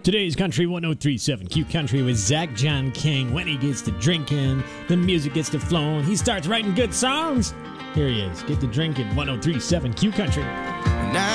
Today's Country 1037 Q Country with Zach John King. When he gets to drinking, the music gets to flowing, he starts writing good songs. Here he is. Get to drinking 1037 Q Country.